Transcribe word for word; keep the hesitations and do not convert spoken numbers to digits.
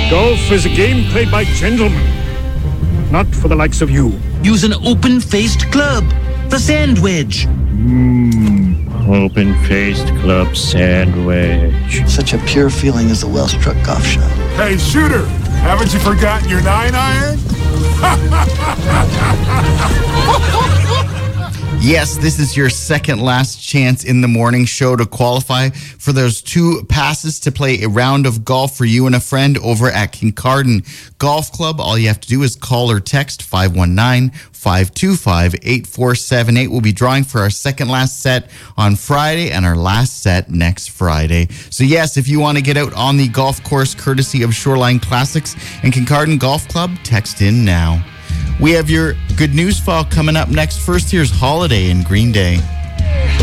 Golf is a game played by gentlemen, not for the likes of you. Use an open-faced club, the sand wedge. Mmm, open-faced club sand wedge. Such a pure feeling as a well-struck golf shot. Hey, shooter, haven't you forgotten your nine iron? Yes, this is your second last chance in the morning show to qualify for those two passes to play a round of golf for you and a friend over at Kincardine Golf Club. All you have to do is call or text five one nine, five two five, eight four seven eight. We'll be drawing for our second last set on Friday and our last set next Friday. So yes, if you want to get out on the golf course courtesy of Shoreline Classics and Kincardine Golf Club, text in now. We have your good news file coming up next. First, here's Holiday in Green Day.